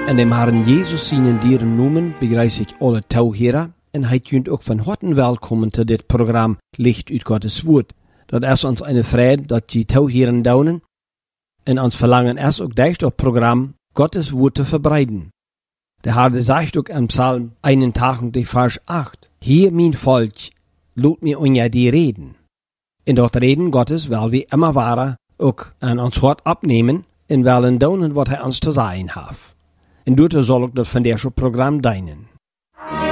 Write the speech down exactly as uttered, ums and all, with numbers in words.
In dem Herrn Jesus seinen dieren noemen begrijs ik alle touwheren en hij kunt ook van harten welkom te dit programma Licht uit Gottes Woord. Dat is ons eine Freude, dat die touwheren daunen en ons verlangen is ook dicht op programma Gottes Woord te verbreiden. Der Herr sagt ook in Psalm eenentachtig, Vers acht, Hier mein Volk, laat mir unja die reden. En dat reden Gottes wil we immer ware ook aan ons hart abnehmen en willen daunen wat hij ons te zeggen heeft. En doet zal ook dat van deze programma dienen.